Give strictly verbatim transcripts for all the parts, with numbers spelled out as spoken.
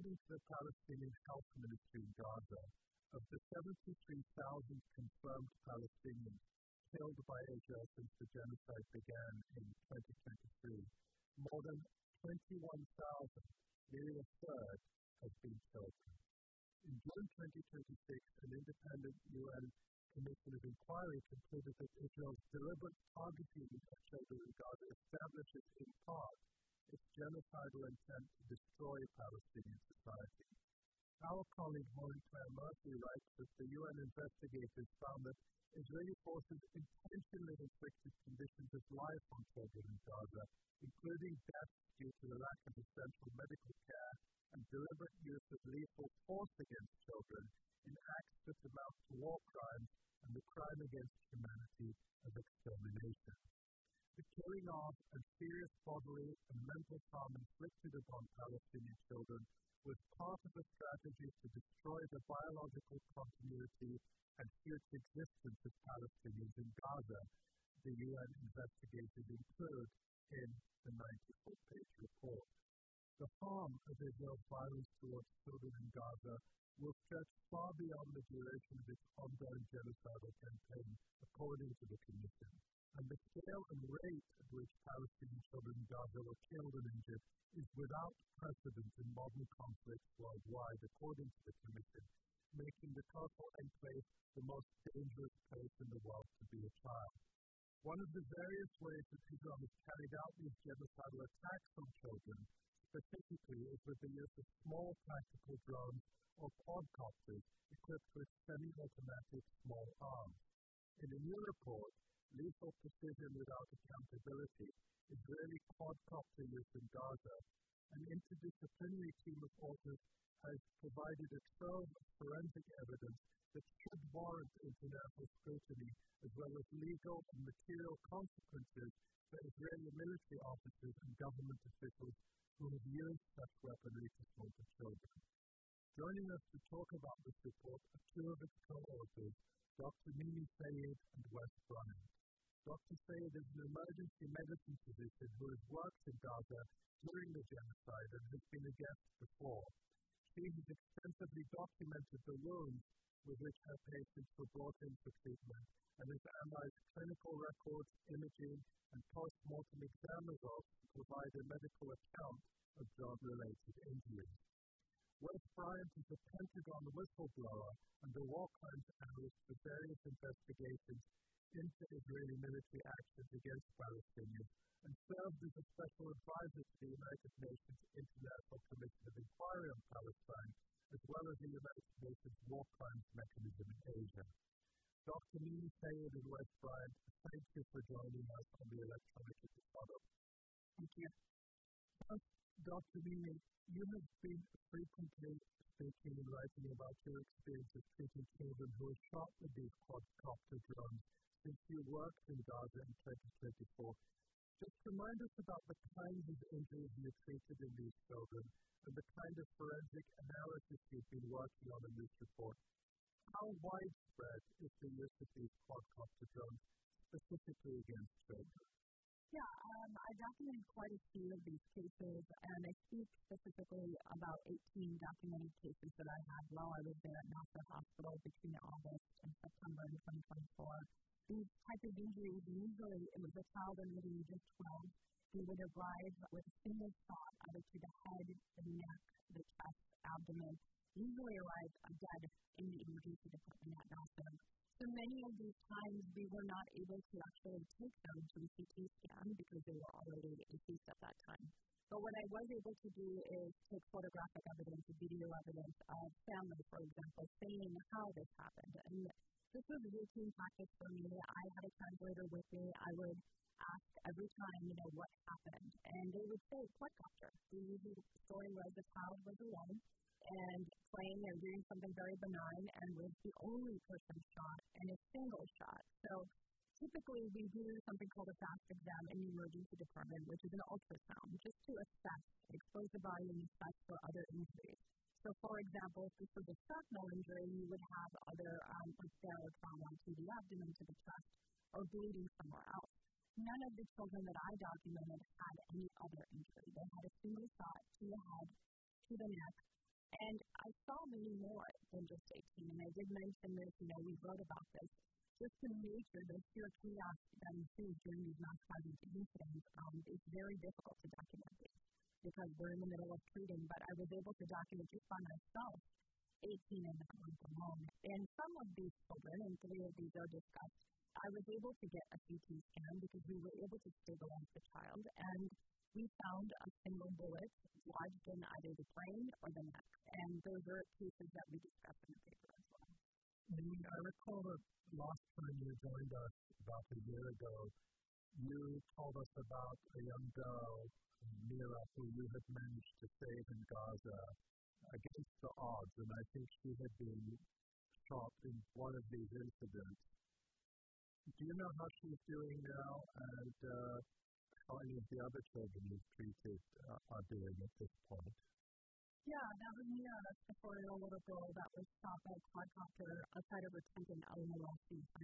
According to the Palestinian Health Ministry in Gaza, of the seventy-three thousand confirmed Palestinians killed by Israel since the genocide began in twenty twenty-three, more than twenty-one thousand, nearly a third, have been children. In June twenty twenty-six, an independent U N Commission of Inquiry concluded that Israel's deliberate targeting of children in Gaza establishes, in part, its genocidal intent to destroy Palestinian society. Our colleague Maureen Claire Murphy writes that the U N investigators found that Israeli forces intentionally inflicted conditions of life on children in Gaza, including deaths due to the lack of essential medical care and deliberate use of lethal force against children in acts that amount to war crimes and the crime against humanity of extermination. The killing of and serious bodily and mental harm inflicted upon Palestinian children was part of a strategy to destroy the biological continuity and future existence of Palestinians in Gaza, the U N investigators include in the ninety-four page report. The harm of Israel's violence towards children in Gaza will stretch far beyond the duration of its ongoing genocidal campaign, according to the Commission. And the scale and rate at which Palestinian children in Gaza were killed and injured is without precedent in modern conflicts worldwide, according to the Commission, making the coastal enclave the most dangerous place in the world to be a child. One of the various ways that Israel has carried out these genocidal attacks on children, specifically, is with the use of small tactical drones or quadcopters equipped with semi-automatic small arms. In a new report, Lethal Precision Without Accountability, Israeli quadcopter use in Gaza, an interdisciplinary team of authors has provided a trove of forensic evidence that should warrant international scrutiny, as well as legal and material consequences for Israeli military officers and government officials who have used such weaponry to slaughter children. Joining us to talk about this report are two of its co-authors, Doctor Mimi Sayed and Wes Bryant. Doctor Sayed is an emergency medicine physician who has worked in Gaza during the genocide and has been a guest before. She has extensively documented the wounds with which her patients were brought in for treatment and has analyzed clinical records, imaging, and post-mortem exam results to provide a medical account of drug-related injuries. Wes Bryant is a Pentagon whistleblower and a war crimes analyst for various investigations into Israeli military actions against Palestinians and served as a special advisor to the United Nations International Commission of Inquiry on Palestine, as well as the United Nations War Crimes Mechanism in Asia. Doctor Mimi Sayed and Wes Bryant, thank you for joining us on the Electronic Episode. Thank you. First, Doctor Mimi, you have been frequently speaking and writing about your experience of treating children who were shot with these quadcopter drones since you worked in Gaza in twenty twenty-four. Just remind us about the kinds of injuries you treated in these children and the kind of forensic analysis you've been working on in this report. How widespread is the use of these quadcopter drones, specifically against children? Yeah, um, I documented quite a few of these cases, and I speak specifically about eighteen documented cases that I had while I was there at Nasser Hospital between August and September in twenty twenty-four. These type of injuries, usually it was a child under the age of twelve. They would arrive with a single shot either to the head, the neck, the chest, abdomen, usually arrive dead in the emergency department at Nasser. So many of these times we were not able to actually take them to a C T scan because they were already deceased at that time. But what I was able to do is take photographic evidence, video evidence of family, for example, saying how this happened. And this was routine practice for me. I had a translator with me. I would ask every time, you know, what happened. And they would say, quadcopter. The usual story was the child was alone and playing and doing something very benign and was the only person shot and a single shot. So typically we do something called a fast exam in the emergency department, which is an ultrasound, just to assess, expose the body and assess for other injuries. So for example, if this was a shrapnel injury, you would have other um, like barrel trauma to the abdomen, to the chest, or bleeding somewhere else. None of the children that I documented had any other injury. They had a single shot to the head, to the neck, And I saw many more than just eighteen, and I did mention this, you know, we wrote about this, just the nature, the sheer chaos that ensues during these mass casualty incidents. Um, it's very difficult to document these because we're in the middle of treating, but I was able to document just by myself eighteen in the clinical home. And some of these children, and three of these are discussed, I was able to get a C T scan because we were able to stabilize the child, and we found a single bullet lodged in either the brain or the neck. And those are cases that we discussed in the paper as well. And I recall that last time you joined us about a year ago, you told us about a young girl, Mira, who you had managed to save in Gaza against the odds, and I think she had been shot in one of these incidents. Do you know how she's doing now, and uh, how any of the other children you've treated uh, are doing at this point? Yeah, that was Mira, that's the four-year-old little girl that was shot by a quadcopter outside of her tent in Illinois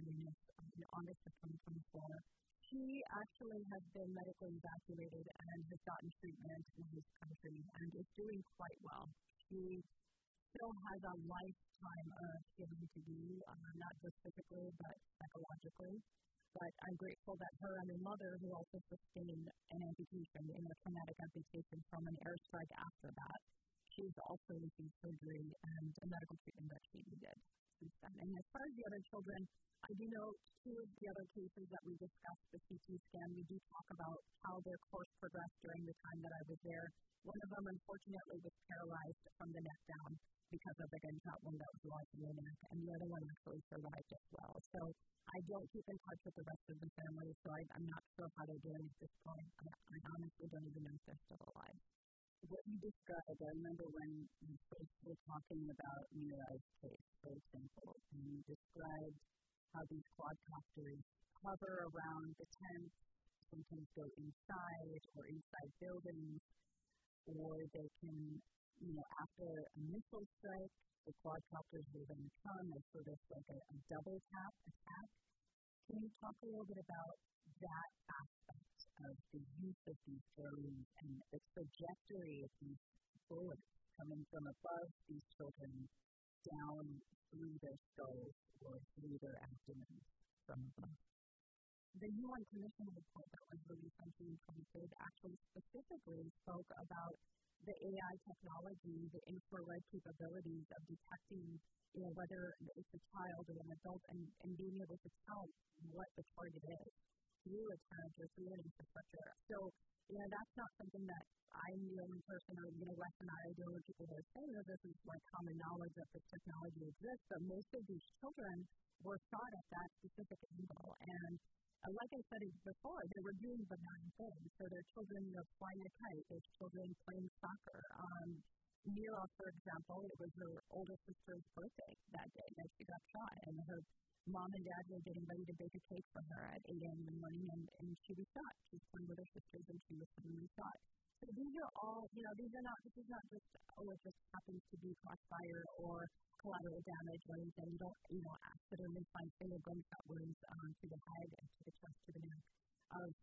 in August of twenty twenty-four. She actually has been medically evacuated and has gotten treatment in this country and is doing quite well. She still has a lifetime of healing to do, uh, not just physically but psychologically. But I'm grateful that her and her mother, who also sustained an amputation, in a traumatic amputation from an airstrike after that, she's also received surgery and a medical treatment that she needed since then. And as far as the other children, I do know two of the other cases that we discussed, the C T scan, we do talk about how their course progressed during the time that I was there. One of them, unfortunately, was paralyzed from the neck down because of the gunshot wound that was lodged in the neck, and the other one actually survived as well. So I don't keep in touch with the rest of the family, so I, I'm not sure how they're doing at this point. I, I honestly don't even know if they're still alive. What you described, I remember when you first were talking about Mira's case, for example, and you described how these quadcopters hover around the tent, sometimes go inside or inside buildings, or they can, you know, after a missile strike, the quadcopters will then come as sort of like a, a double tap attack. Can you talk a little bit about that aspect of the use of these drones and the trajectory of these bullets coming from above these children down through their skulls or through their abdomens from above? The U N Commission report that was released on June twenty-third actually specifically spoke about the A I technology, the infrared capabilities of detecting, you know, whether it's a child or an adult, and, and being able to tell what the target is through a tent or through an infrastructure. So, you know, that's not something that I'm the only person, or, you know, Wes and I are the only people that are saying that this is like common knowledge that this technology exists, but most of these children were shot at that specific angle. And uh, like I said before, they were doing benign things. So their children, you know, flying a kite, there's children playing soccer. Um, Mira, for example, it was her older sister's birthday that day that she got shot, and her mom and dad were getting ready to bake a cake for her at eight a.m. in the morning, and, and she was shot. She was playing with her sisters, and she was suddenly shot. So these are all, you know, these are not, this is not just, oh, it just happens to be crossfire or collateral damage or anything. You don't, you know, accidentally find single gunshot wounds um, to the head and to the chest, to the neck of